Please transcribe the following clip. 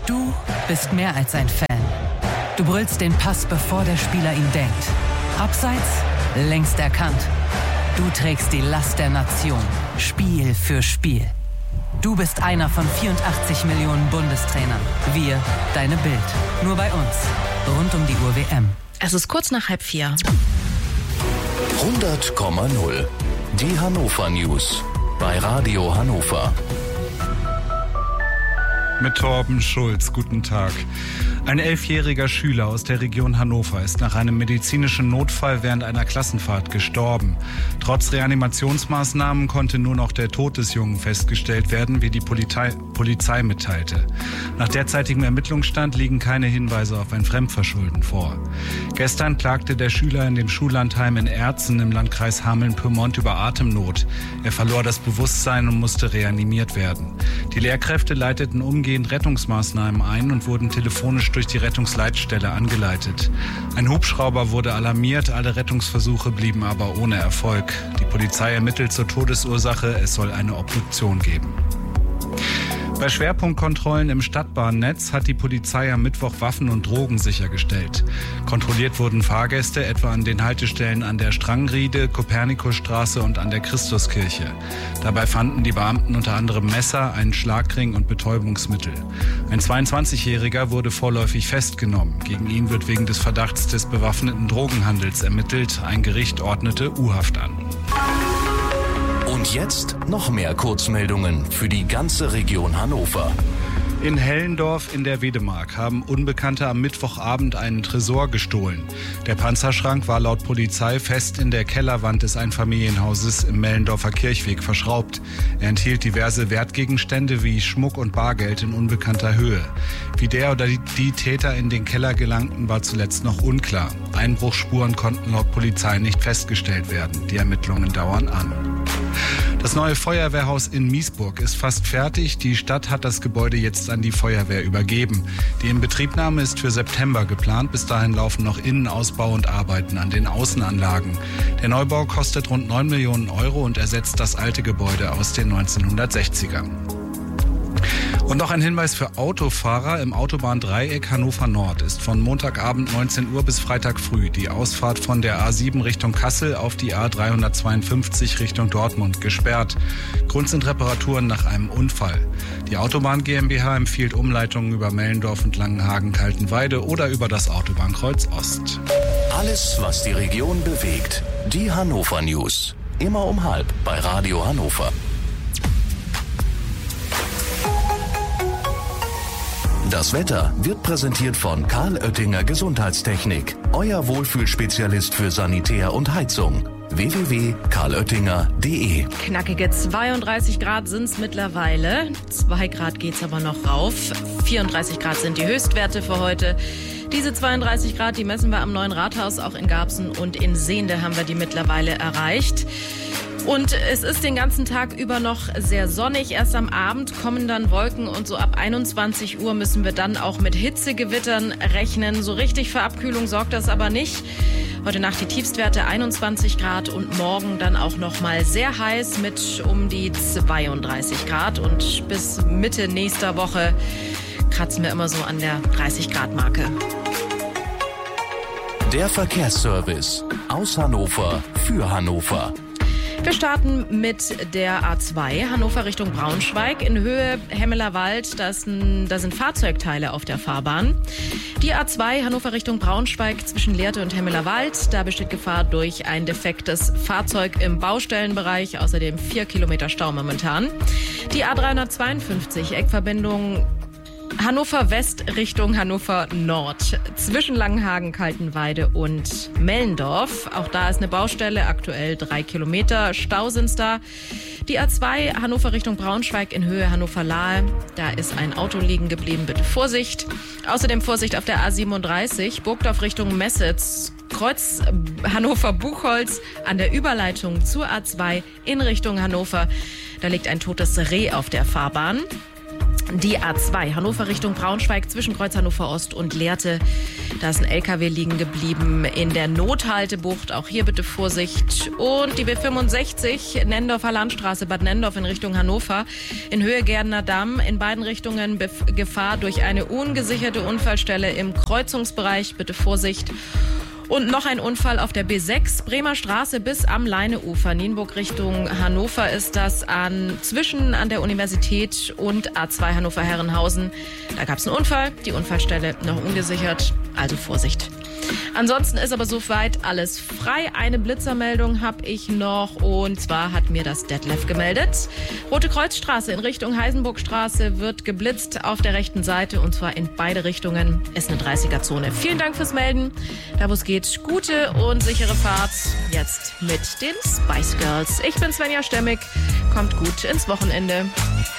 Du bist mehr als ein Fan. Du brüllst den Pass, bevor der Spieler ihn denkt. Abseits, längst erkannt. Du trägst die Last der Nation, Spiel für Spiel. Du bist einer von 84 Millionen Bundestrainern. Wir, deine Bild. Nur bei uns. Rund um die Uhr WM. Es ist kurz nach 3:30. 100,0. Die Hannover News. Bei Radio Hannover. Mit Torben Schulz, guten Tag. Ein 11-jähriger Schüler aus der Region Hannover ist nach einem medizinischen Notfall während einer Klassenfahrt gestorben. Trotz Reanimationsmaßnahmen konnte nur noch der Tod des Jungen festgestellt werden, wie die Polizei mitteilte. Nach derzeitigem Ermittlungsstand liegen keine Hinweise auf ein Fremdverschulden vor. Gestern klagte der Schüler in dem Schullandheim in Erzen im Landkreis Hameln-Pyrmont über Atemnot. Er verlor das Bewusstsein und musste reanimiert werden. Die Lehrkräfte leiteten umgehend Rettungsmaßnahmen ein und wurden telefonisch durch die Rettungsleitstelle angeleitet. Ein Hubschrauber wurde alarmiert, alle Rettungsversuche blieben aber ohne Erfolg. Die Polizei ermittelt zur Todesursache, es soll eine Obduktion geben. Bei Schwerpunktkontrollen im Stadtbahnnetz hat die Polizei am Mittwoch Waffen und Drogen sichergestellt. Kontrolliert wurden Fahrgäste etwa an den Haltestellen an der Strangriede, Kopernikusstraße und an der Christuskirche. Dabei fanden die Beamten unter anderem Messer, einen Schlagring und Betäubungsmittel. Ein 22-Jähriger wurde vorläufig festgenommen. Gegen ihn wird wegen des Verdachts des bewaffneten Drogenhandels ermittelt. Ein Gericht ordnete U-Haft an. Und jetzt noch mehr Kurzmeldungen für die ganze Region Hannover. In Hellendorf in der Wedemark haben Unbekannte am Mittwochabend einen Tresor gestohlen. Der Panzerschrank war laut Polizei fest in der Kellerwand des Einfamilienhauses im Mellendorfer Kirchweg verschraubt. Er enthielt diverse Wertgegenstände wie Schmuck und Bargeld in unbekannter Höhe. Wie der oder die Täter in den Keller gelangten, war zuletzt noch unklar. Einbruchsspuren konnten laut Polizei nicht festgestellt werden. Die Ermittlungen dauern an. Das neue Feuerwehrhaus in Miesburg ist fast fertig. Die Stadt hat das Gebäude jetzt an die Feuerwehr übergeben. Die Inbetriebnahme ist für September geplant. Bis dahin laufen noch Innenausbau und Arbeiten an den Außenanlagen. Der Neubau kostet rund 9 Millionen Euro und ersetzt das alte Gebäude aus den 1960ern. Und noch ein Hinweis für Autofahrer. Im Autobahndreieck Hannover Nord ist von Montagabend 19 Uhr bis Freitag früh die Ausfahrt von der A7 Richtung Kassel auf die A352 Richtung Dortmund gesperrt. Grund sind Reparaturen nach einem Unfall. Die Autobahn GmbH empfiehlt Umleitungen über Mellendorf und Langenhagen-Kaltenweide oder über das Autobahnkreuz Ost. Alles, was die Region bewegt. Die Hannover News. Immer um 12:30 bei Radio Hannover. Das Wetter wird präsentiert von Karl Oettinger Gesundheitstechnik. Euer Wohlfühlspezialist für Sanitär und Heizung. www.karloettinger.de. Knackige 32 Grad sind es mittlerweile. 2 Grad geht's aber noch rauf. 34 Grad sind die Höchstwerte für heute. Diese 32 Grad, die messen wir am Neuen Rathaus, auch in Garbsen und in Sehnde haben wir die mittlerweile erreicht. Und es ist den ganzen Tag über noch sehr sonnig. Erst am Abend kommen dann Wolken und so ab 21 Uhr müssen wir dann auch mit Hitzegewittern rechnen. So richtig für Abkühlung sorgt das aber nicht. Heute Nacht die Tiefstwerte 21 Grad und morgen dann auch noch mal sehr heiß mit um die 32 Grad. Und bis Mitte nächster Woche kratzen wir immer so an der 30-Grad-Marke. Der Verkehrsservice aus Hannover für Hannover. Wir starten mit der A2 Hannover Richtung Braunschweig. In Höhe Hemmeler Wald, da sind Fahrzeugteile auf der Fahrbahn. Die A2 Hannover Richtung Braunschweig zwischen Lehrte und Hemmeler Wald. Da besteht Gefahr durch ein defektes Fahrzeug im Baustellenbereich. Außerdem 4 Kilometer Stau momentan. Die A352 Eckverbindung Hannover West Richtung Hannover Nord. Zwischen Langenhagen, Kaltenweide und Mellendorf. Auch da ist eine Baustelle, aktuell 3 Kilometer. Stau sind's da. Die A2 Hannover Richtung Braunschweig in Höhe Hannover-Lahe. Da ist ein Auto liegen geblieben, bitte Vorsicht. Außerdem Vorsicht auf der A37, Burgdorf Richtung Messitz. Kreuz Hannover-Buchholz an der Überleitung zur A2 in Richtung Hannover. Da liegt ein totes Reh auf der Fahrbahn. Die A2 Hannover Richtung Braunschweig zwischen Kreuz Hannover Ost und Lehrte. Da ist ein LKW liegen geblieben in der Nothaltebucht. Auch hier bitte Vorsicht. Und die B65 Nendorfer Landstraße Bad Nendorf in Richtung Hannover. In Höhe Gärdener Damm. In beiden Richtungen Gefahr durch eine ungesicherte Unfallstelle im Kreuzungsbereich. Bitte Vorsicht. Und noch ein Unfall auf der B6, Bremer Straße bis am Leineufer. Nienburg Richtung Hannover ist das zwischen an der Universität und A2 Hannover-Herrenhausen. Da gab es einen Unfall, die Unfallstelle noch ungesichert, also Vorsicht. Ansonsten ist aber soweit alles frei. Eine Blitzermeldung habe ich noch und zwar hat mir das Detlef gemeldet. Rote Kreuzstraße in Richtung Heisenburgstraße wird geblitzt auf der rechten Seite und zwar in beide Richtungen. Ist eine 30er-Zone. Vielen Dank fürs Melden. Da wo es geht, gute und sichere Fahrt. Jetzt mit den Spice Girls. Ich bin Svenja Stemmig. Kommt gut ins Wochenende.